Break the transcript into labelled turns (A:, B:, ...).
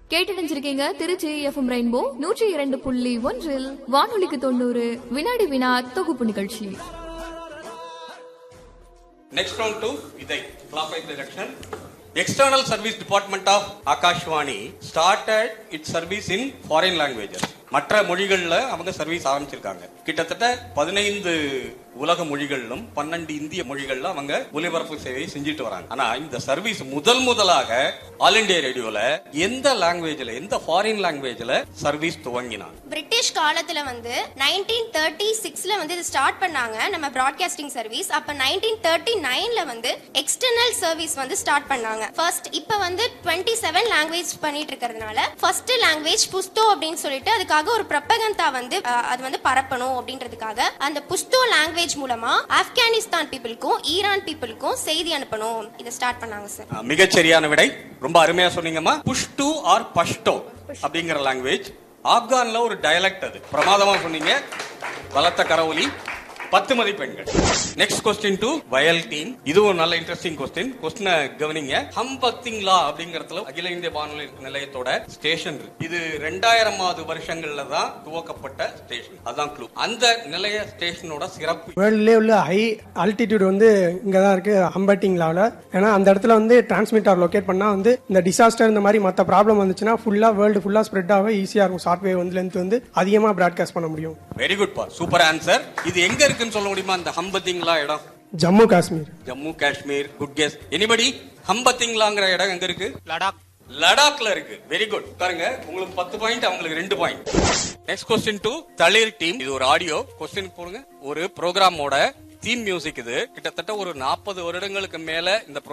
A: கேட்டறிஞ்சிருக்கீங்க Trichy FM rainbow 102.1 வானொலிக்கு 90 வினாடி வினா தொகுப்பு நிகழ்ச்சி.
B: Next round to Vidai, clockwise direction. External Service Department of Akashvani started its service in foreign languages. மற்ற மொழிகள்ல அவங்க சர்வீஸ் ஆரம்பிச்சிருக்காங்க. கிட்டத்தட்ட 15 உலக மொழிகளிலும் 12 இந்திய மொழிகள்ல அவங்க ஒலிபரப்பு சேவையை செஞ்சுட்டு வராங்க. ஆனா இந்த சர்வீஸ் முதலாக ஆல் இந்தியா ரேடியோல எந்த லாங்குவேஜ்ல, எந்த ஃபாரின் லாங்குவேஜ்ல சர்வீஸ் துவங்கினாங்க?
C: பிரிட்டிஷ் காலத்துல 1936ல இது ஸ்டார்ட் பண்ணாங்க நம்ம பிராட்காஸ்டிங் சர்வீஸ். அப்ப 1939ல எக்ஸ்டர்னல் சர்வீஸ் ஸ்டார்ட் பண்ணாங்க. ஃபர்ஸ்ட் இப்ப 27 லாங்குவேஜ் பண்ணிட்டு இருக்கிறதுனால ஃபர்ஸ்ட் லாங்குவேஜ் புஸ்தோ அப்படின்னு சொல்லிட்டு அதுக்காக ஒரு ப்ரொபகண்டா அது பரப்பணும் அப்படின்றதுக்காக அந்த புஸ்தோ லாங்குவேஜ் மூலமா ஆப்கானிஸ்தான் பீப்புளுக்கும் ஈரான் பீப்புளுக்கும் செய்தி அனுப்பணும் இதை ஸ்டார்ட் பண்ணாங்க சார்.
B: மிகச்சரியான விடை, ரொம்ப அருமையா சொன்னீங்கம்மா. புஷ்டு ஆர் பஷ்டோ அப்படிங்கிற லாங்குவேஜ் ஆப்கான்ல ஒரு டயலெக்ட், அது பிரமாதமா சொன்னீங்க. பலத்த கரவொலி, 10 மதிப்பெண்கள். நெக்ஸ்ட் கொஸ்டின் டு வயல் டீம். இது ஒரு நல்ல இன்ட்ரெஸ்டிங் கொஸ்டின். கொஸ்டினை கவனிங்க. ஹம்பத்திங்லா அப்படிங்கறதுல அகில இந்திய வானொலி நிலையத்தோட ஸ்டேஷன் இருக்கு. இது 2000வது வருஷங்கள்ல தான் துவக்கப்பட்ட ஸ்டேஷன். அதான் க்ளூ. அந்த நிலைய ஸ்டேஷனோட சிறப்பு
D: வேர்ல்ட்லயே உள்ள ஹை ஆல்டிடியூட் இங்கதான் இருக்கு, ஹம்பட்டிங்லால. ஏன்னா அந்த இடத்துல டிரான்ஸ்மிட்டர் லொகேட் பண்ணா இந்த டிசாஸ்டர் இந்த மாதிரி மற்ற ப்ராப்ளம் வந்துச்சுன்னா ஃபுல்லா வேர்ல்டு ஃபுல்லா ஸ்ப்ரெட் ஆக ஈஸியா இருக்கும். சாஃப்ட்வேர் லென்த் அதிகமா பிராட்காஸ்ட் பண்ண முடியும்.
B: வெரி குட் பா, சூப்பர் ஆன்சர். இது எங்க இருக்குன்னு சொல்ல முடியுமா? அந்த ஹம்பத்திங்லா இடம்
D: Jammu Kashmir.
B: Jammu Kashmir, good guess. Anybody? ஹம்பத்திங்லாங்கிற இடம் எங்க இருக்கு? லடாக்ல இருக்கு. Very good. பாருங்க, உங்களுக்கு 10 பாயிண்ட், அவங்களுக்கு 2 பாயிண்ட். நெக்ஸ்ட் கொஸ்டின் டு தளிர் டீம். இது ஒரு ஆடியோ கொஸ்டின். போடுங்க. ஒரு ப்ரோக்ராமோட தீம் மியூசிக் இது. கிட்டத்தட்ட ஒரு 40 வருடங்களுக்கு மேல இந்த